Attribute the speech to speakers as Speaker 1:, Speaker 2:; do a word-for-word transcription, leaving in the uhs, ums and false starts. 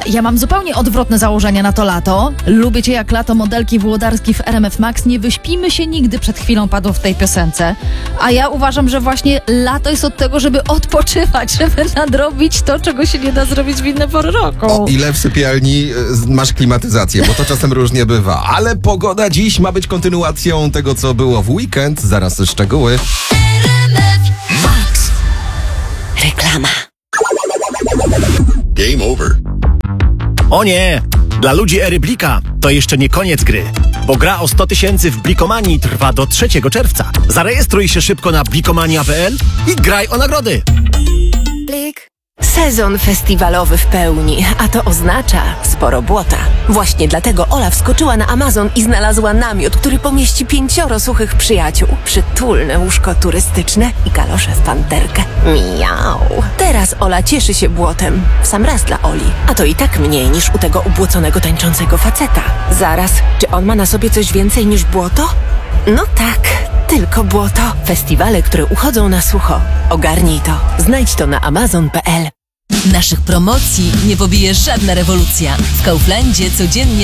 Speaker 1: ja mam zupełnie odwrotne założenie na to lato. Lubię cię jak lato, modelki Włodarski w R M F Max. Nie wyśpimy się nigdy, przed chwilą padło w tej piosence. A ja uważam, że właśnie lato jest od tego, żeby odpoczywać, żeby nadrobić to, czego się nie da zrobić w inne pory roku.
Speaker 2: O ile w sypialni y, masz klimatyzację, bo to czasem różnie bywa. Ale pogoda dziś ma być kontynuacją tego, co było w weekend. Zaraz szczegóły.
Speaker 3: Max. Reklama.
Speaker 4: Game over.
Speaker 5: O nie! Dla ludzi ery Blika to jeszcze nie koniec gry, bo gra o sto tysięcy w Blikomanii trwa do trzeciego czerwca. Zarejestruj się szybko na blikomania kropka p l i graj o nagrody.
Speaker 3: Blik. Sezon festiwalowy w pełni, a to oznacza sporo błota. Właśnie dlatego Ola wskoczyła na Amazon i znalazła namiot, który pomieści pięcioro suchych przyjaciół. Przytulne łóżko turystyczne i kalosze w panterkę. Miau. Teraz Ola cieszy się błotem. W sam raz dla Oli. A to i tak mniej niż u tego ubłoconego tańczącego faceta. Zaraz, czy on ma na sobie coś więcej niż błoto? No tak, tylko błoto. Festiwale, które uchodzą na sucho. Ogarnij to. Znajdź to na amazon kropka p l.
Speaker 6: Naszych promocji nie pobije żadna rewolucja. W Kauflandzie codziennie